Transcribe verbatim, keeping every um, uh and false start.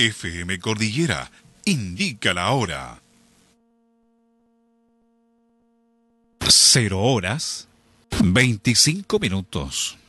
F M Cordillera indica la hora. Cero horas, veinticinco minutos.